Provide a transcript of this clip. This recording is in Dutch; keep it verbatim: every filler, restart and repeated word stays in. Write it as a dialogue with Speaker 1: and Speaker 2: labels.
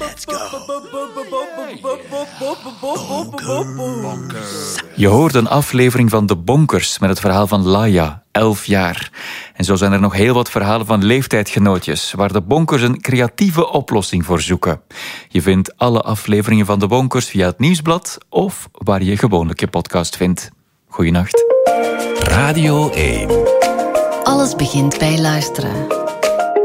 Speaker 1: Let's go.
Speaker 2: Je hoort een aflevering van De Bonkers met het verhaal van Laia, elf jaar. En zo zijn er nog heel wat verhalen van leeftijdgenootjes, waar de Bonkers een creatieve oplossing voor zoeken. Je vindt alle afleveringen van De Bonkers via het Nieuwsblad of waar je gewoonlijk je podcast vindt. Goeienacht.
Speaker 1: Radio één.
Speaker 3: Alles begint bij luisteren.